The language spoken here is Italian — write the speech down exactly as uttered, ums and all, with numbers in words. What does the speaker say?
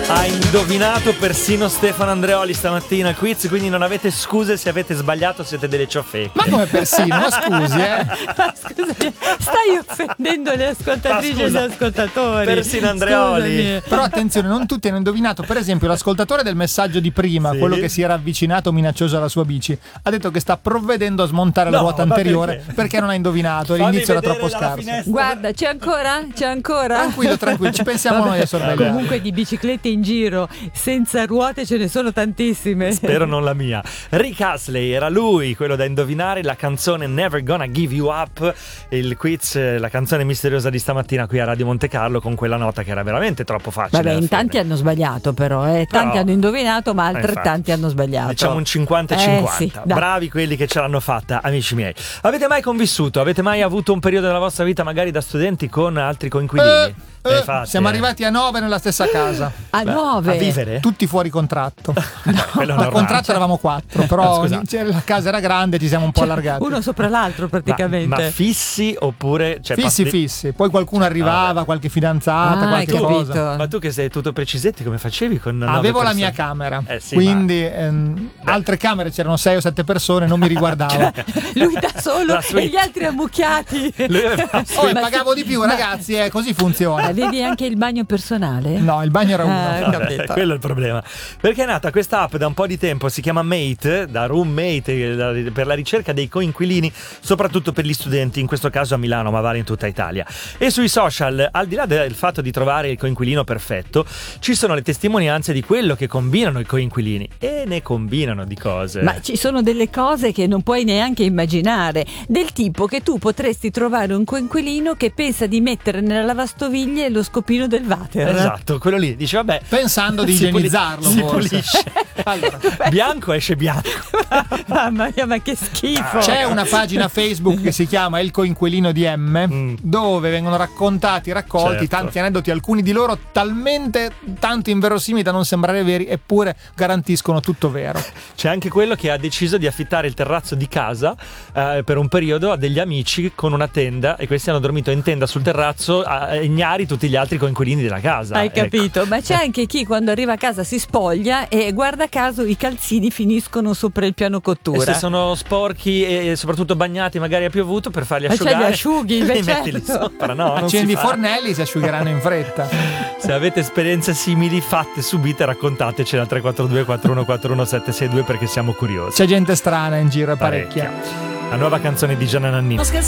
Ha indovinato persino Stefano Andreoli stamattina al quiz, quindi non avete scuse se avete sbagliato, siete delle ciofecche. Ma come persino? Ma scusi, eh? Ma scusami, stai offendendo le ascoltatrici e gli ascoltatori. Persino Andreoli. Scusami. Però attenzione, non tutti hanno indovinato. Per esempio, l'ascoltatore del messaggio di prima, Sì. quello che si era avvicinato minaccioso alla sua bici, ha detto che sta provvedendo a smontare la No, ruota ma anteriore perché? perché non ha indovinato. Fammi L'inizio era vedere troppo dalla scarso. finestra. Guarda, c'è ancora? C'è ancora? Tranquillo, tranquillo, ci pensiamo noi a sorvegliare. Comunque di biciclette in giro senza ruote ce ne sono tantissime. Spero non la mia. Rick Astley era lui, quello da indovinare, la canzone Never Gonna Give You Up, il quiz, la canzone misteriosa di stamattina qui a Radio Monte Carlo, con quella nota che era veramente troppo facile. Vabbè, alla in fine. tanti hanno sbagliato però, eh. tanti Però- hanno indovinato ma Eh, altrettanti infatti. hanno sbagliato. Diciamo un cinquanta e Eh, cinquanta. sì, dai. Bravi quelli che ce l'hanno fatta, amici miei. Avete mai convissuto? Avete mai avuto un periodo della vostra vita magari da studenti con altri coinquilini? Eh, eh, Eh, infatti, siamo eh. arrivati a nove nella stessa casa, A nove. A vivere? tutti fuori contratto. Quello è Al normale. contratto eravamo quattro, No, però scusate. cioè, la casa era grande, ci siamo un po' Cioè, allargati. uno sopra l'altro praticamente. Ma, ma fissi oppure cioè, Fissi passi- fissi, poi qualcuno arrivava, vabbè. qualche fidanzata, Ah, hai qualche cosa. capito. Ma tu che sei tutto precisetti, come facevi con nove Avevo la persone? mia camera, Eh, sì, quindi ehm, altre camere c'erano sei o sette persone, non mi riguardava. Lui da solo La suite. e gli altri ammucchiati. Lui aveva la Oh, e ma pagavo sì, di più, ma- ragazzi, eh, così funziona. Avevi anche il bagno personale? No, il bagno era uno. Ah, Vabbè, capito. quello è il problema. Perché è nata questa app da un po' di tempo, si chiama Mate, da roommate, eh, da- per la ricerca dei coinquilini, soprattutto per gli studenti, in questo caso a Milano, ma vale in tutta Italia. E sui social, al di là del fatto di trovare il coinquilino perfetto, ci sono le testimonianze di quello che combinano i coinquilini. E ne combinano di cose. Ma ci sono delle cose che non puoi neanche immaginare, del tipo che tu potresti trovare un coinquilino che pensa di mettere nella lavastoviglie lo scopino del water. Esatto, quello lì. Dice, vabbè, Pensando di si puli- igienizzarlo, si forse. pulisce. Allora, Bianco esce bianco. Mamma mia, ma che schifo! c'è una pagina Facebook che si chiama Il Coinquilino di M, Mm. dove vengono raccontati, raccolti Certo. tanti aneddoti, alcuni di loro talmente tanto inverosimili da non sembrare veri, eppure garantiscono tutto vero. C'è anche quello che ha deciso di affittare il terrazzo di casa eh, per un periodo a degli amici con una tenda, e questi hanno dormito in tenda sul terrazzo a ignari tutti gli altri coinquilini della casa. Hai Ecco. capito? Ma c'è anche chi quando arriva a casa si spoglia e guarda caso i calzini finiscono sopra il piano E cottura. se sono sporchi e soprattutto bagnati, magari ha piovuto, per farli Ma c'è asciugare gli asciughi, beh, li metti lì certo. sopra, no? non Accendi si i fa. fornelli, si asciugheranno in fretta. Se avete esperienze simili, fatte, subite, raccontatecela al tre quattro due quattro uno quattro uno sette sei due perché siamo curiosi. C'è gente strana in giro, è parecchia. Parecchia. La nuova canzone di Gianna Nannini.